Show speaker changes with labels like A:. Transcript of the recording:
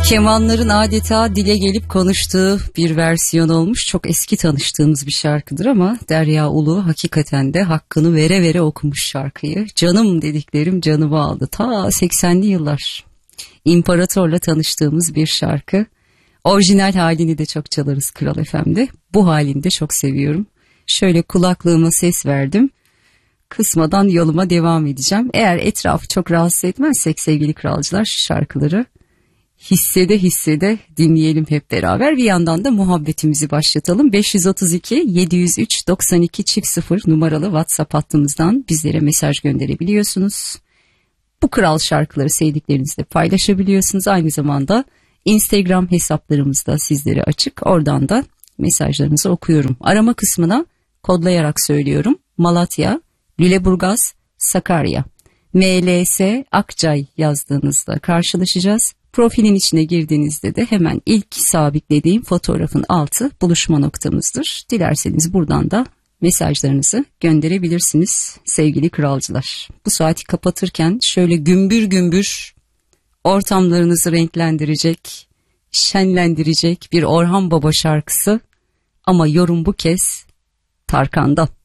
A: Kemanların adeta dile gelip konuştuğu bir versiyon olmuş. Çok eski tanıştığımız bir şarkıdır ama Derya Ulu hakikaten de hakkını vere vere okumuş şarkıyı. Canım dediklerim canımı aldı. Ta 80'li yıllar İmparator'la tanıştığımız bir şarkı. Orijinal halini de çok çalarız Kral FM'de. Bu halini de çok seviyorum. Şöyle kulaklığıma ses verdim. Kısmadan yoluma devam edeceğim. Eğer etrafı çok rahatsız etmezsek sevgili kralcılar, şu şarkıları hissede hissede dinleyelim hep beraber. Bir yandan da muhabbetimizi başlatalım. 532 703 92 0 numaralı WhatsApp hattımızdan bizlere mesaj gönderebiliyorsunuz. Bu kral şarkıları sevdiklerinizle paylaşabiliyorsunuz. Aynı zamanda Instagram hesaplarımızda sizlere açık. Oradan da mesajlarınızı okuyorum. Arama kısmına kodlayarak söylüyorum. Malatya, Lüleburgaz, Sakarya, MLS, Akçay yazdığınızda karşılaşacağız. Profilin içine girdiğinizde de hemen ilk sabitlediğim fotoğrafın altı buluşma noktamızdır. Dilerseniz buradan da mesajlarınızı gönderebilirsiniz sevgili kralcılar. Bu saati kapatırken şöyle gümbür gümbür ortamlarınızı renklendirecek, şenlendirecek bir Orhan Baba şarkısı, ama yorum bu kez Tarkan'dan.